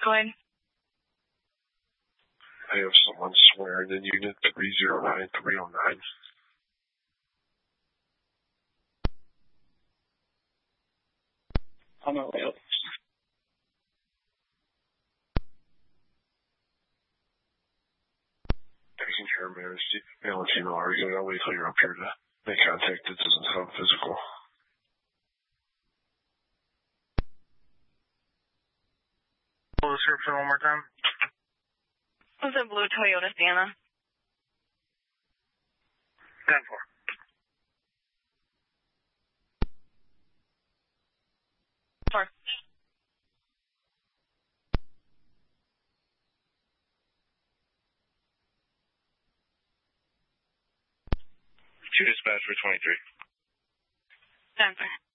Floyd. I have someone swearing in unit 309309. On my way up. Taking care of male and female arguing. I'll wait till you're up here to make contact. It doesn't sound physical. Full description one more time. It was a blue Toyota Sienna. 10-4. Four. Two dispatch for 23. 10-4.